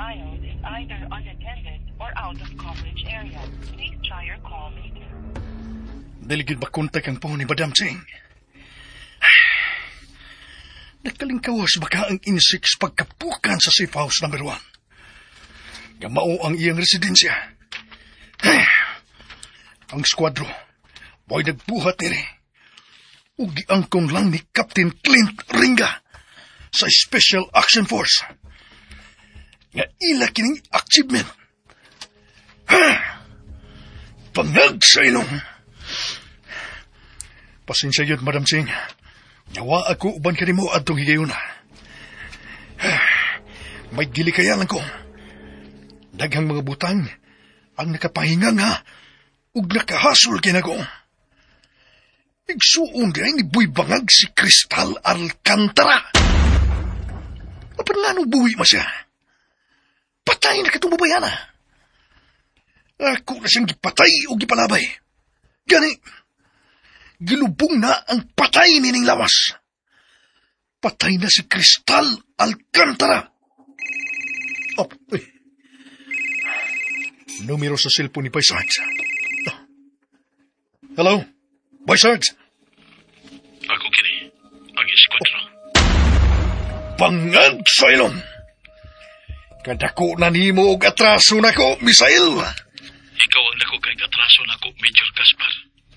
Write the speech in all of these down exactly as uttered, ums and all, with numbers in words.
dialed is either unattended or out of coverage area. Please try your call later. Daligid ba kontak ang phone ni Madam Ching? Nakalingkawas baka ang insects pagkapukan sa safe house number one. Gamao ang iyang residensya. Ang skwadro, boy nagbuhat nire. Ugi angkon lang ni Captain Clint Ringa sa Special Action Force. Nga ila kining achievement. Pangag sa ilong. Pasensya yun, Madam Ching. Nawa ako uban ka mo atong higayuna. May gili kaya lang ko. Daghang mga butang ang nakapahinga nga ug nakahasol kinago. Igsuon din ni Boy Bangag si Crystal Alcantara. Mapanlanong buwi ma siya. Patay na katong babayana. Ako na siyang gipatay o gipalabay. Gani, gilubong na ang patay nining lawas. Patay na si Crystal Alcantara. Oh, eh. Numero sa cellphone ni Boy Sarge. Oh. Hello, Boy Sarge. Ako kini, ang eskwadro. Oh. Bangag sa ilong. Kadako na nimo og atraso nako, Misael. Ikaw ang nako kay atraso nako, Major Gaspar.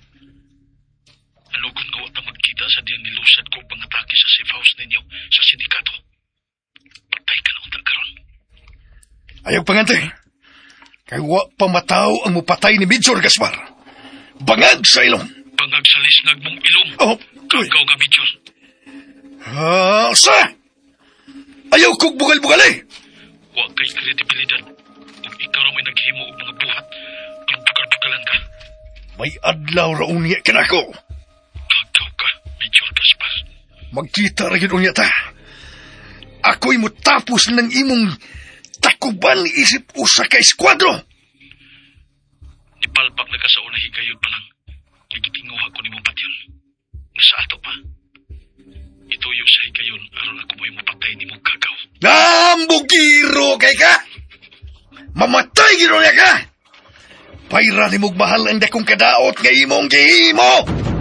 Ano kung gawa na magkita sa diyan nilusad ko pangatake sa safe house ninyo sa sindikato? Patay ka na unta karon. Ayaw pangantay. Kay wa pamataw ang mupatay ni Major Gaspar. Bangag sa ilong. Bangag sa lisngag mong ilong. Oh, kagaw ka, Major. Ah, sa? Ayaw kong bugal-bugal eh. Wa kay kredibilidad. Kung ikaw raw may naghimo og mga buhat, kung bugal-bugalan ka. May adlaw ra unya kanako. Kagaw ka, Major Gaspar. Magkita ra gyud unya ta. Ako'y mutapos ng imong takuban isip usa ka eskwadro. Ipalpak na ka sa una higayod pa lang. Nagitinguha ko ni mong patyon. Nasa ato pa. Ituyo sa higayon aron ako mo'y mapatay ni mong kagaw. Nambugiro kay ka! Mamatay giro niya ka! Payra ni mong mahal ang dakong kadaot nga imong gihimo!